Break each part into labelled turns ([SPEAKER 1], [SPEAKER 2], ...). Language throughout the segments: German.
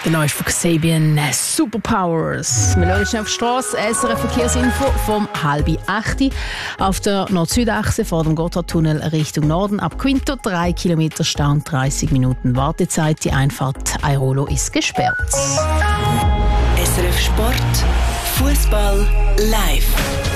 [SPEAKER 1] Der neue von Xabian, Superpowers. Wir schauen schnell auf die Strasse. SRF Verkehrsinfo vom 7:30 auf der Nord-Süd-Achse vor dem Gotthardtunnel Richtung Norden. Ab Quinto 3 Kilometer Stau und 30 Minuten Wartezeit. Die Einfahrt Airolo ist gesperrt.
[SPEAKER 2] SRF Sport, Fußball live.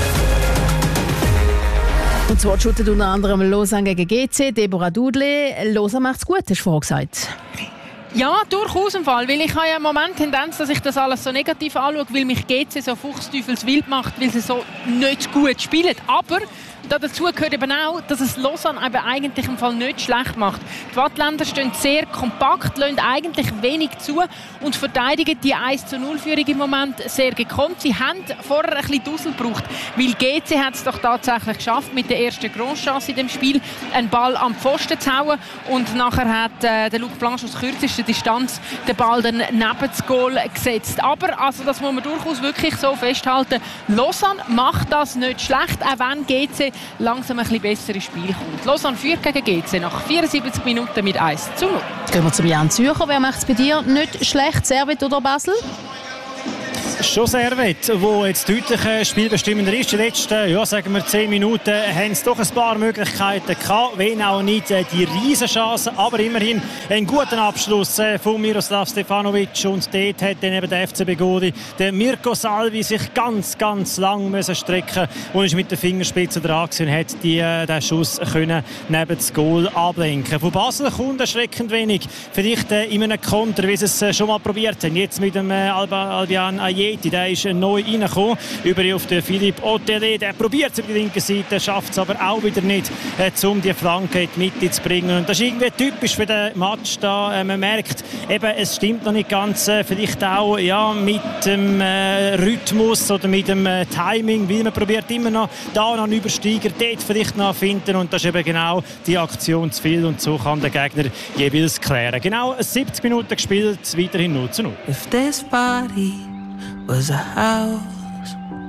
[SPEAKER 1] Und zwar shootet unter anderem Lausanne gegen GC, Deborah Dudley. Lausanne macht's gut, hast du vorher gesagt.
[SPEAKER 3] Ja, durchaus im Fall, weil ich habe ja im Moment Tendenz, dass ich das alles so negativ anschaue, weil mich GC so fuchsteufelswild macht, weil sie so nicht gut spielen. Aber dazu gehört eben auch, dass es Lausanne eben eigentlich im Fall nicht schlecht macht. Die Wattländer stehen sehr kompakt, lassen eigentlich wenig zu und verteidigen die 1:0-Führung im Moment sehr gekonnt. Sie haben vorher ein bisschen Dussel gebraucht, weil GC hat es doch tatsächlich geschafft, mit der ersten Grandchance in dem Spiel einen Ball am Pfosten zu hauen und nachher hat der Luc Blanche aus kürzester Distanz den Ball dann neben das Goal gesetzt. Aber also, das muss man durchaus wirklich so festhalten. Lausanne macht das nicht schlecht, auch wenn GC langsam ein bisschen besser ins Spiel kommt. Lausanne führt gegen GC nach 74 Minuten mit 1:0.
[SPEAKER 1] Gehen wir zum Jan Zürcher. Wer macht es bei dir nicht schlecht? Servet oder Basel?
[SPEAKER 4] Schon Servet, wo jetzt deutlich spielbestimmender ist. Die letzten, sagen wir 10 Minuten haben es doch ein paar Möglichkeiten gehabt, wenn auch nicht die Riesenchancen, aber immerhin einen guten Abschluss von Miroslav Stefanovic und dort hat dann eben der FCB Godi, der Mirko Salvi, sich ganz, ganz lang müssen strecken und ist mit den Fingerspitzen dran gewesen und hat den Schuss können neben das Goal ablenken. Von Basel kommt erschreckend wenig, vielleicht in einem Konter, wie sie es schon mal probiert haben, jetzt mit dem Albian Ayeti. Der ist neu reingekommen, über auf den Philippe Otele. Der probiert es auf die linke Seite, schafft es aber auch wieder nicht, um die Flanke in die Mitte zu bringen. Und das ist irgendwie typisch für den Match da. Man merkt, eben, es stimmt noch nicht ganz. Vielleicht auch mit dem Rhythmus oder mit dem Timing, weil man probiert immer noch da noch einen Übersteiger dort vielleicht noch finden. Und das ist eben genau die Aktion zu viel. Und so kann der Gegner jeweils klären. Genau 70 Minuten gespielt, weiterhin 0:0.
[SPEAKER 5] If this body was a house,